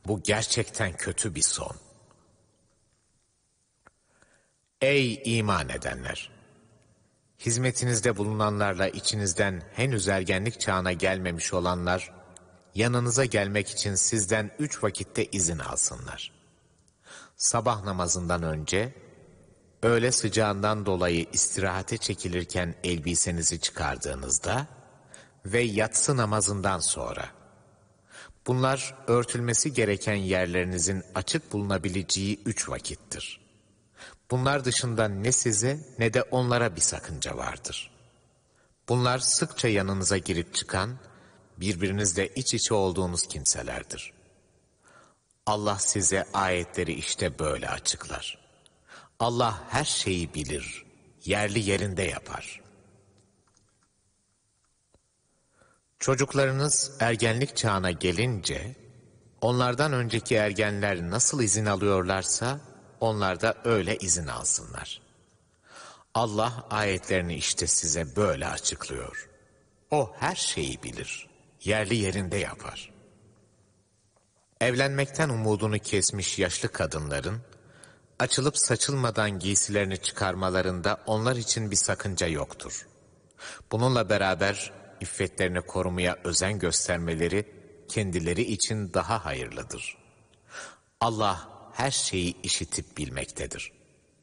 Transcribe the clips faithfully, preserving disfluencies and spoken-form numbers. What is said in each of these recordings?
Bu gerçekten kötü bir son. Ey iman edenler! Hizmetinizde bulunanlarla içinizden henüz ergenlik çağına gelmemiş olanlar, yanınıza gelmek için sizden üç vakitte izin alsınlar. Sabah namazından önce, öğle sıcağından dolayı istirahate çekilirken elbisenizi çıkardığınızda ve yatsı namazından sonra. Bunlar örtülmesi gereken yerlerinizin açık bulunabileceği üç vakittir. Bunlar dışında ne size ne de onlara bir sakınca vardır. Bunlar sıkça yanınıza girip çıkan, birbirinizle iç içe olduğunuz kimselerdir. Allah size ayetleri işte böyle açıklar. Allah her şeyi bilir, yerli yerinde yapar. Çocuklarınız ergenlik çağına gelince, onlardan önceki ergenler nasıl izin alıyorlarsa, onlar da öyle izin alsınlar. Allah ayetlerini işte size böyle açıklıyor. O her şeyi bilir, yerli yerinde yapar. Evlenmekten umudunu kesmiş yaşlı kadınların, açılıp saçılmadan giysilerini çıkarmalarında onlar için bir sakınca yoktur. Bununla beraber iffetlerini korumaya özen göstermeleri kendileri için daha hayırlıdır. Allah her şeyi işitip bilmektedir.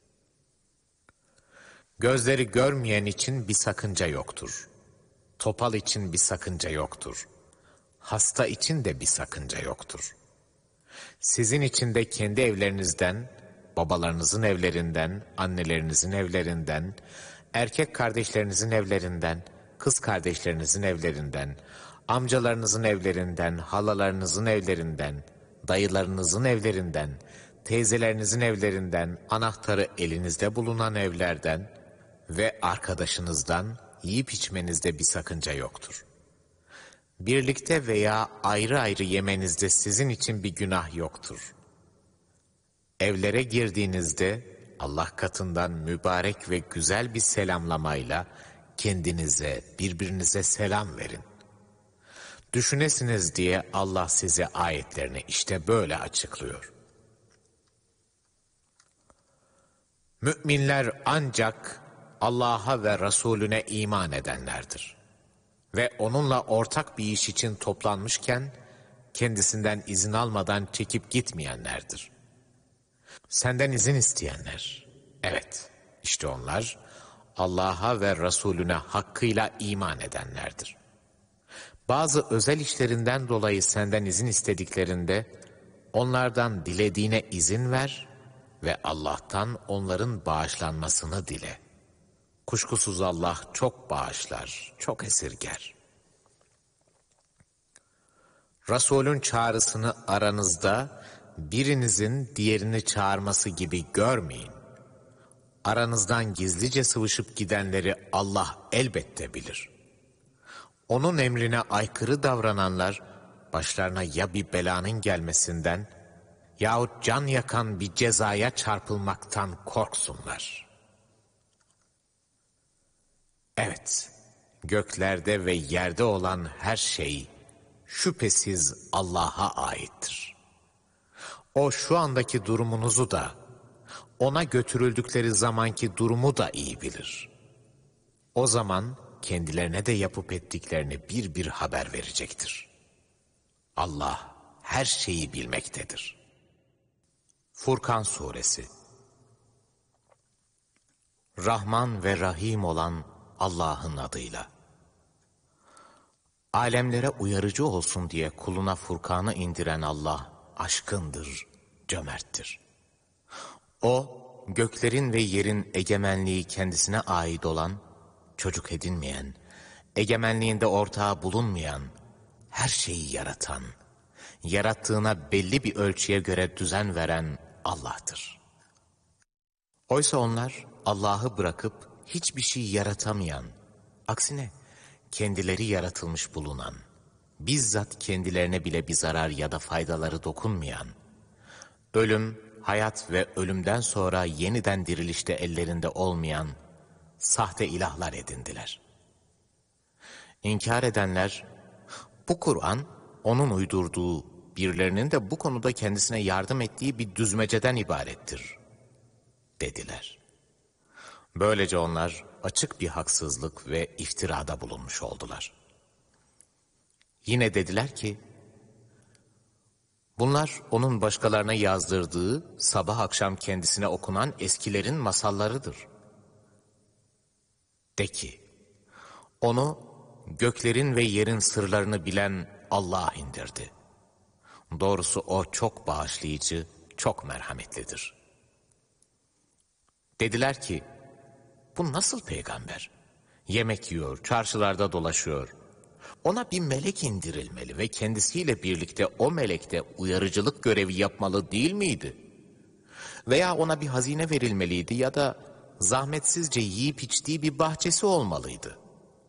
Gözleri görmeyen için bir sakınca yoktur. Topal için bir sakınca yoktur. Hasta için de bir sakınca yoktur. Sizin için de kendi evlerinizden, babalarınızın evlerinden, annelerinizin evlerinden, erkek kardeşlerinizin evlerinden, kız kardeşlerinizin evlerinden, amcalarınızın evlerinden, halalarınızın evlerinden, dayılarınızın evlerinden, teyzelerinizin evlerinden, anahtarı elinizde bulunan evlerden ve arkadaşınızdan yiyip içmenizde bir sakınca yoktur. Birlikte veya ayrı ayrı yemenizde sizin için bir günah yoktur. Evlere girdiğinizde Allah katından mübarek ve güzel bir selamlamayla kendinize, birbirinize selam verin. Düşünesiniz diye Allah size ayetlerini işte böyle açıklıyor. Müminler ancak Allah'a ve Resulüne iman edenlerdir. Ve onunla ortak bir iş için toplanmışken kendisinden izin almadan çekip gitmeyenlerdir. Senden izin isteyenler, evet, işte onlar Allah'a ve Resulüne hakkıyla iman edenlerdir. Bazı özel işlerinden dolayı senden izin istediklerinde onlardan dilediğine izin ver ve Allah'tan onların bağışlanmasını dile. Kuşkusuz Allah çok bağışlar, çok esirger. Resulün çağrısını aranızda birinizin diğerini çağırması gibi görmeyin. Aranızdan gizlice sıvışıp gidenleri Allah elbette bilir. Onun emrine aykırı davrananlar başlarına ya bir belanın gelmesinden yahut can yakan bir cezaya çarpılmaktan korksunlar. Evet, göklerde ve yerde olan her şey şüphesiz Allah'a aittir. O şu andaki durumunuzu da, ona götürüldükleri zamanki durumu da iyi bilir. O zaman kendilerine de yapıp ettiklerini bir bir haber verecektir. Allah her şeyi bilmektedir. Furkan Suresi. Rahman ve Rahim olan Allah'ın adıyla. Alemlere uyarıcı olsun diye kuluna Furkan'ı indiren Allah aşkındır, cömerttir. O, göklerin ve yerin egemenliği kendisine ait olan, çocuk edinmeyen, egemenliğinde ortağı bulunmayan, her şeyi yaratan, yarattığına belli bir ölçüye göre düzen veren Allah'tır. Oysa onlar Allah'ı bırakıp hiçbir şey yaratamayan, aksine kendileri yaratılmış bulunan, bizzat kendilerine bile bir zarar ya da faydaları dokunmayan, ölüm, hayat ve ölümden sonra yeniden dirilişte ellerinde olmayan sahte ilahlar edindiler. İnkar edenler, bu Kur'an onun uydurduğu birilerinin de bu konuda kendisine yardım ettiği bir düzmeceden ibarettir, dediler. Böylece onlar açık bir haksızlık ve iftirada bulunmuş oldular. Yine dediler ki, bunlar onun başkalarına yazdırdığı, sabah akşam kendisine okunan eskilerin masallarıdır. De ki, onu göklerin ve yerin sırlarını bilen Allah indirdi. Doğrusu o çok bağışlayıcı, çok merhametlidir. Dediler ki, bu nasıl peygamber? Yemek yiyor, çarşılarda dolaşıyor. Ona bir melek indirilmeli ve kendisiyle birlikte o melekte uyarıcılık görevi yapmalı değil miydi? Veya ona bir hazine verilmeliydi ya da zahmetsizce yiyip içtiği bir bahçesi olmalıydı.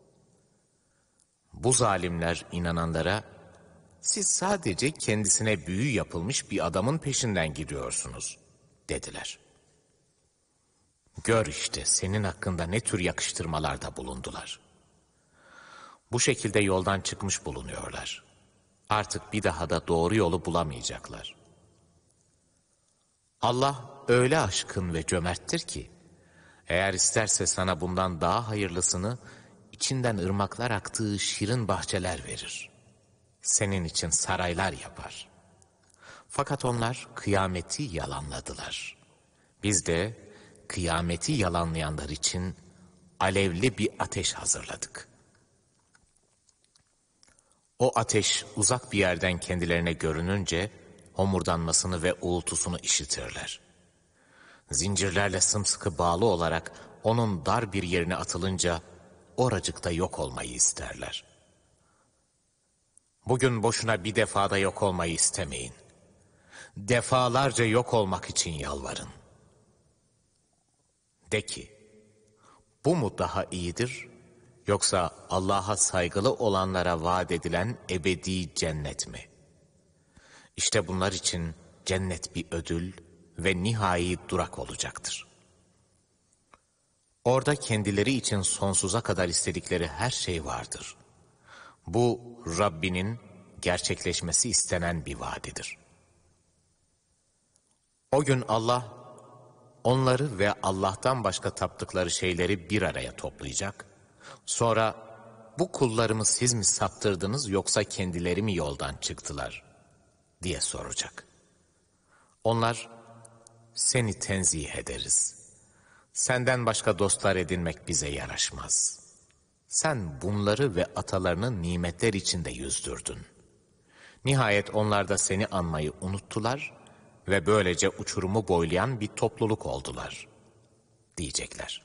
Bu zalimler inananlara, siz sadece kendisine büyü yapılmış bir adamın peşinden gidiyorsunuz, dediler. Gör işte senin hakkında ne tür yakıştırmalarda bulundular. Bu şekilde yoldan çıkmış bulunuyorlar. Artık bir daha da doğru yolu bulamayacaklar. Allah öyle aşkın ve cömerttir ki, eğer isterse sana bundan daha hayırlısını, içinden ırmaklar aktığı şirin bahçeler verir. Senin için saraylar yapar. Fakat onlar kıyameti yalanladılar. Biz de kıyameti yalanlayanlar için alevli bir ateş hazırladık. O ateş uzak bir yerden kendilerine görününce homurdanmasını ve uğultusunu işitirler. Zincirlerle sımsıkı bağlı olarak onun dar bir yerine atılınca oracıkta yok olmayı isterler. Bugün boşuna bir defada yok olmayı istemeyin. Defalarca yok olmak için yalvarın. De ki, bu mu daha iyidir, yoksa Allah'a saygılı olanlara vaat edilen ebedi cennet mi? İşte bunlar için cennet bir ödül ve nihai durak olacaktır. Orada kendileri için sonsuza kadar istedikleri her şey vardır. Bu Rabbinin gerçekleşmesi istenen bir vaadidir. O gün Allah onları ve Allah'tan başka taptıkları şeyleri bir araya toplayacak. Sonra bu kullarımı siz mi saptırdınız yoksa kendileri mi yoldan çıktılar diye soracak. Onlar seni tenzih ederiz. Senden başka dostlar edinmek bize yaraşmaz. Sen bunları ve atalarını nimetler içinde yüzdürdün. Nihayet onlar da seni anmayı unuttular ve böylece uçurumu boylayan bir topluluk oldular, diyecekler.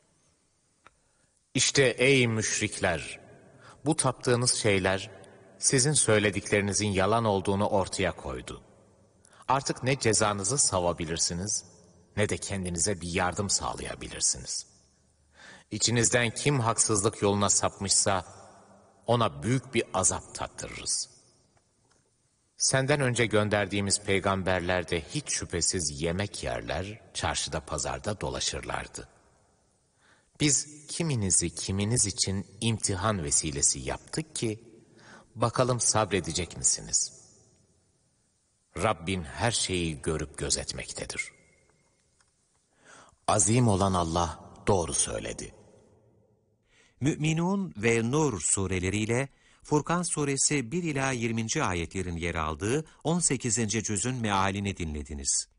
İşte ey müşrikler, bu taptığınız şeyler sizin söylediklerinizin yalan olduğunu ortaya koydu. Artık ne cezanızı savabilirsiniz, ne de kendinize bir yardım sağlayabilirsiniz. İçinizden kim haksızlık yoluna sapmışsa ona büyük bir azap tattırırız. Senden önce gönderdiğimiz peygamberler de hiç şüphesiz yemek yerler, çarşıda pazarda dolaşırlardı. Biz kiminizi kiminiz için imtihan vesilesi yaptık ki, bakalım sabredecek misiniz? Rabbin her şeyi görüp gözetmektedir. Azim olan Allah doğru söyledi. Mü'minun ve Nur sureleriyle Furkan suresi bir ila yirminci ayetlerin yer aldığı on sekizinci cüzün mealini dinlediniz.